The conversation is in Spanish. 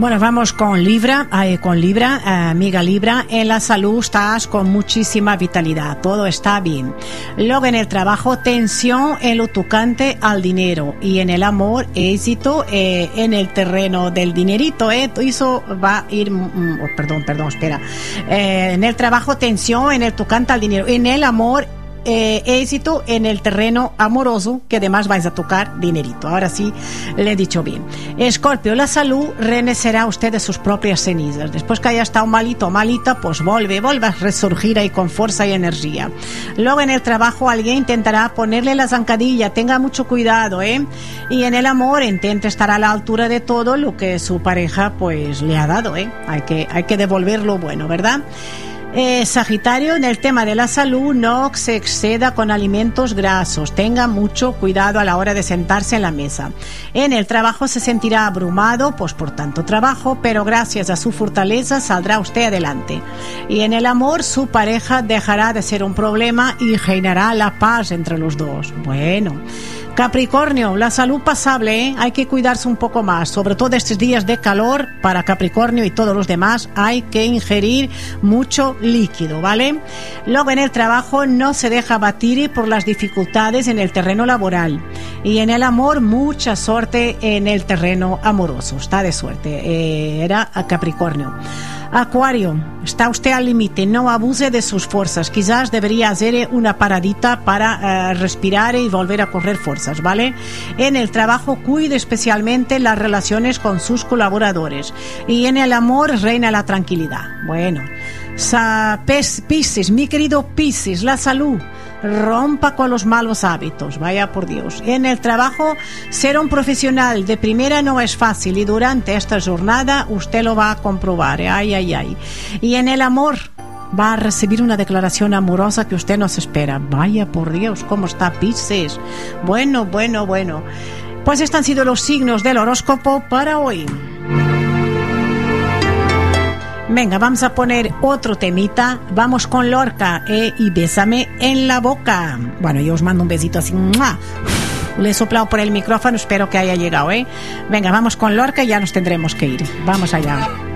Bueno, vamos con Libra, amiga Libra. En la salud estás con muchísima vitalidad, todo está bien. Luego en el trabajo, tensión en lo tocante al dinero, y en el amor, éxito en el terreno del dinerito. Eso va a ir, espera. En el trabajo, tensión en el tocante al dinero. En el amor, éxito en el terreno amoroso, que además vais a tocar dinerito. Ahora sí, le he dicho bien. Escorpio, la salud, renacerá usted de sus propias cenizas. Después que haya estado malito o malita, pues vuelve a resurgir ahí con fuerza y energía. Luego en el trabajo, alguien intentará ponerle la zancadilla, tenga mucho cuidado, y en el amor, intente estar a la altura de todo lo que su pareja pues le ha dado, hay que devolver lo bueno, ¿verdad? Sagitario, en el tema de la salud, no se exceda con alimentos grasos, tenga mucho cuidado a la hora de sentarse en la mesa. En el trabajo se sentirá abrumado pues por tanto trabajo, pero gracias a su fortaleza saldrá usted adelante. Y en el amor, su pareja dejará de ser un problema y reinará la paz entre los dos. Bueno, Capricornio, la salud pasable, hay que cuidarse un poco más, sobre todo estos días de calor. Para Capricornio y todos los demás hay que ingerir mucho líquido, ¿vale? Luego en el trabajo, no se deja abatir por las dificultades en el terreno laboral, y en el amor, mucha suerte en el terreno amoroso, está de suerte. Era a Capricornio. Acuario, está usted al límite, no abuse de sus fuerzas, quizás debería hacer una paradita para respirar y volver a correr fuerzas, ¿vale? En el trabajo, cuide especialmente las relaciones con sus colaboradores, y en el amor reina la tranquilidad. Bueno, Piscis, mi querido Piscis, la salud, rompa con los malos hábitos, vaya por Dios. En el trabajo, ser un profesional de primera no es fácil, y durante esta jornada usted lo va a comprobar, ay. Y en el amor, va a recibir una declaración amorosa que usted no se espera. Vaya por Dios, cómo está Piscis. Bueno. Pues estos han sido los signos del horóscopo para hoy. Venga, vamos a poner otro temita. Vamos con Lorca y Bésame en la boca. Bueno, yo os mando un besito así. ¡Mua! Le he soplado por el micrófono, espero que haya llegado, Venga, vamos con Lorca y ya nos tendremos que ir. Vamos allá.